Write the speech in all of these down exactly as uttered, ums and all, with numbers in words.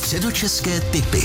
Středočeské tipy.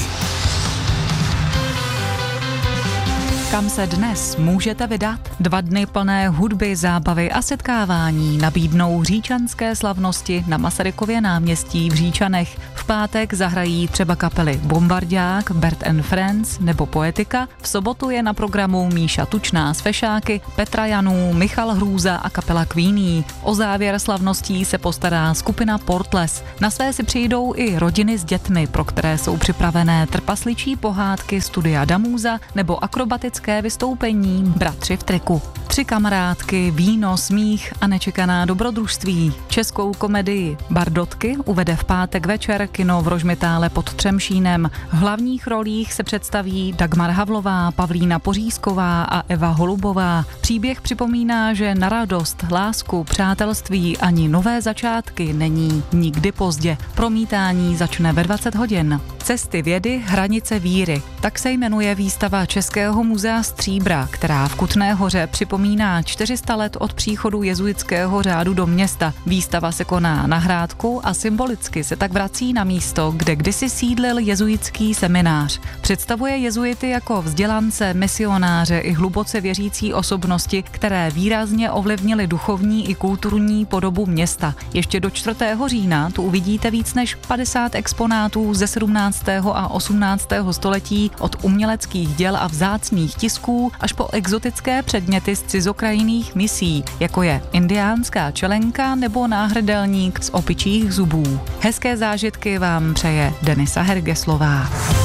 Kam se dnes můžete vydat? Dva dny plné hudby, zábavy a setkávání nabídnou říčanské slavnosti na Masarykově náměstí v Říčanech. V pátek zahrají třeba kapely Bombardák, Bert and Friends nebo Poetika. V sobotu je na programu Míša Tučná z Fešáky, Petra Janů, Michal Hrůza a kapela Queenie. O závěr slavností se postará skupina Portles. Na své si přijdou i rodiny s dětmi, pro které jsou připravené trpasličí pohádky Studia Damúza nebo akrobatické vystoupení Bratři v triku. Tři kamarádky, víno, smích a nečekaná dobrodružství. Českou komedii Bardotky uvede v pátek večer kino v Rožmitále pod Třemšínem. V hlavních rolích se představí Dagmar Havlová, Pavlína Pořízková a Eva Holubová. Příběh připomíná, že na radost, lásku, přátelství ani nové začátky není nikdy pozdě. Promítání začne ve dvacet hodin. Cesty vědy, hranice víry. Tak se jmenuje výstava Českého muzea Stříbra, která v Kutné Hoře připomíná čtyři sta let od příchodu jezuitského řádu do města. Výstava se koná na Hrádku a symbolicky se tak vrací na místo, kde kdysi sídlil jezuitský seminář. Představuje jezuity jako vzdělance, misionáře i hluboce věřící osobnosti, které výrazně ovlivnily duchovní i kulturní podobu města. Ještě do čtvrtého října tu uvidíte víc než padesát exponátů ze sedmnáctého a osmnáctého století, od uměleckých děl a vzácných tisků až po exotické předměty z cizokrajinných misí, jako je indiánská čelenka nebo náhrdelník z opičích zubů. Hezké zážitky vám přeje Denisa Hergeslová.